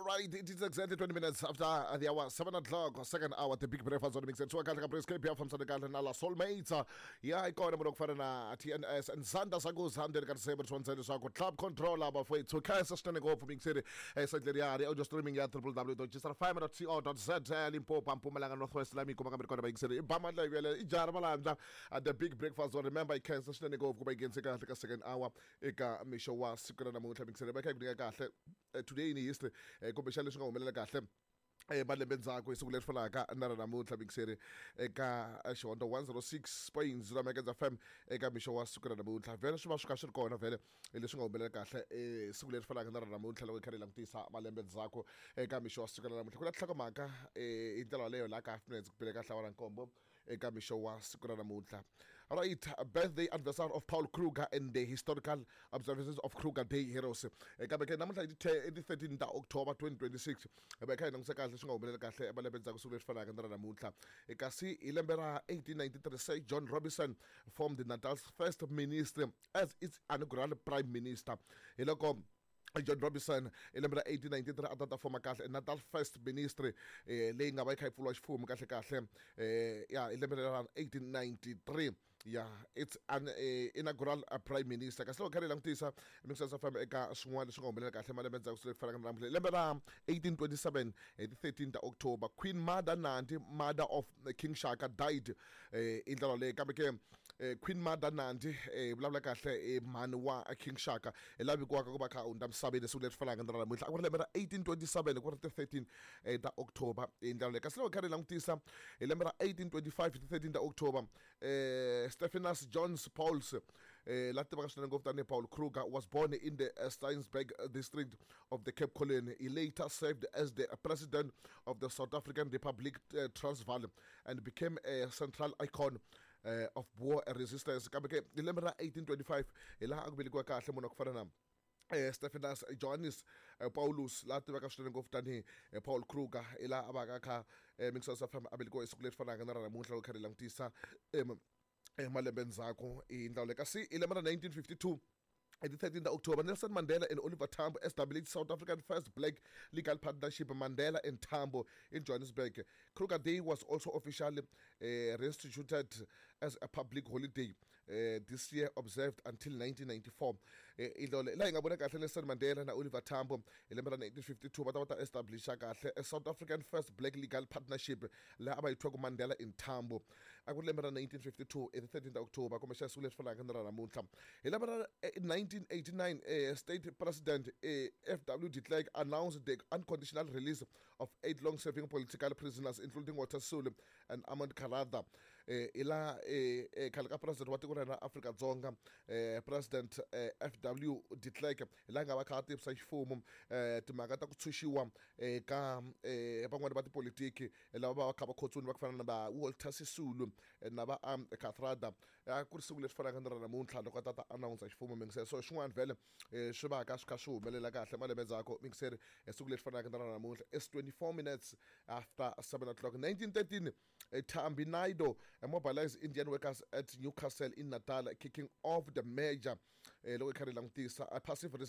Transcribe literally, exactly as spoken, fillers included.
right, it is exactly twenty minutes after uh, the hour, seven o'clock, or second hour, the big breakfast on the mix. So I can't have K P from Senegal and Allah soulmates. Uh, yeah, I call them look for an T N S and Sanda Sagos Hamden can say but one side is club control about wait. So Kaya Sustaining go for Big City, a secretary, just streaming at w w w dot five dot co dot z, Limpopo, Pumalanga, Northwest Lami, Kumakamika, Big City, Bamala, Jarmalanda at the big breakfast. So remember, I can't sustain go for against a second hour. Eka Mishawa, Secret and Mountain Big City, today in the East, Kobeshalish go Mela Gatlem. Eh balembe ndzakho isukule fana ka nara namuhla bikuseri eka shonto one oh six point zero megahertz F M eka misho wa sukela namuhla vele swi va swi ka swi ri kona vele leswi nga humelela kahle isukule fana ka nara namuhla loko kharela ngutisa malembe ndzakho eka misho wa sukela namuhla kula tlhaka mhaka eh indlela leyo la ka half minutes kupele ka hlawara nkombo eka misho wa sukela namuhla. All right, birthday anniversary of Paul Kruger and the historical observances of Kruger Day heroes eka beke namuhla i thirteen October twenty twenty-six eka ngiseka swi nga humelela kahle abalembe ndzhaku suku leswi fanaka na namuhla kasi hi lembe ra eighteen ninety-three Sir John Robinson formed Natal's first ministry as its inaugural prime minister. Hi loko John Robinson hi lembe ra eighteen ninety-three a tata forma kahle Natal first ministry eh leyi nga va yi kha yi pfuriwa xifumu kahle kahle eh ya hi lembe ra eighteen ninety-three. Yeah, it's an uh, inaugural uh, prime minister. Kasi loko kharela ngutisa mixes of eka swin'wana leswi nga humelela kahle malembe ndzhaku swi fanaka na namuhla lembe ra eighteen twenty-seven hi the thirteenth October Queen Mother Nandi, mother of King Shaka, died eh indlela leyi kambe ke Queen Mother Nandi eh vulavula kahle eh mhani wa King Shaka elavikiwaka ku va kha unda misaveni siku leswi fanaka na namuhla a ku ri lembe ra eighteen twenty-seven ku ri the thirteenth ta October indlela leyi kasi loko kharela ngutisa hi lembe ra eighteen twenty-five the thirteenth October eh Stephanus Johns Pauls, uh, Paul Kruger, was born in the uh, Steinsberg uh, district of the Cape Colony. He later served as the uh, president of the South African Republic uh, Transvaal and became a central icon uh, of war resistance. eighteen twenty-five, Eh Stephanus Johannes uh, Paulus la tiveka swinene ngopfu tani uh, Paul Kruger ila abaka kha uh, mixos of abeliko isiku leswi fanaka na namuhla lo kharela ngutisa um malembe ndzhaku indlela kasi hi lembe ra nineteen fifty-two at the thirteenth October, Nelson Mandela and Oliver Tambo established South African first black legal partnership, Mandela and Tambo, in Johannesburg. Kruger Day was also officially uh, reinstituted as a public holiday uh, this year, observed until nineteen ninety-four. Nelson Mandela and Oliver Tambo, in nineteen fifty-two, but established a South African first black legal partnership, La Mandela in Tambo. I would remember nineteen fifty-two, at the thirteenth October, Commercial Sulet for Laganra. nineteen eighty-nine, uh, State President uh, F W de Klerk announced the unconditional release of eight long-serving political prisoners, including Walter Sisulu and Ahmed Karada. Uh, ila Kalaka President Watigurana Africa Zonga, uh, President uh, F W de Klerk, ilanga wakati sa xifumu timhaka kutshushiwa eka van'wana va tipolitiki lava va kha va khotsoni va ku fana na va Walter Sisulu na va Karada. Ku ri siku leswi fanaka na namuntlha loko tata announce xifumu mingse so swin'wana vele swi va ka swi kha swi humelela kahle malembe ndzhaku mixeri siku leswi fanaka na namuntlha it's twenty-four minutes after seven o'clock. nineteen thirteen Thambi Naido mobilized Indian workers at Newcastle in Natal, kicking off the merger loko kharela ngutisa a passive